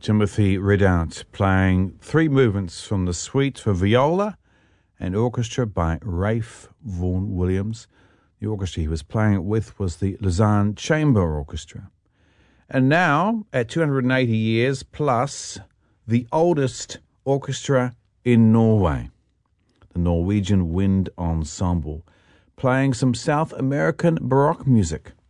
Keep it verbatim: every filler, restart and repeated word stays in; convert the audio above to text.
Timothy Ridout, playing three movements from the suite for viola and orchestra by Ralph Vaughan Williams. The orchestra he was playing it with was the Lausanne Chamber Orchestra. And now, at two hundred eighty years plus, the oldest orchestra in Norway, the Norwegian Wind Ensemble, playing some South American Baroque music.